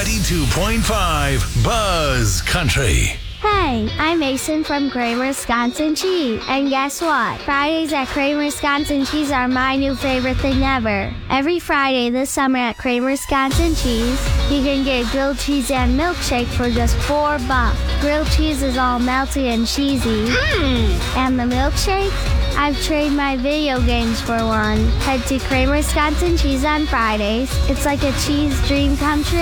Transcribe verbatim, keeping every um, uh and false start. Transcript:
ninety-two point five Buzz Country. Hey, I'm Mason from Kramer Wisconsin Cheese. And guess what? Fridays at Kramer Wisconsin Cheese are my new favorite thing ever. Every Friday this summer at Kramer Wisconsin Cheese, you can get grilled cheese and milkshake for just four bucks. Grilled cheese is all melty and cheesy. Mm. And the milkshake? I've traded my video games for one. Head to Kramer Wisconsin Cheese on Fridays. It's like a cheese dream come true.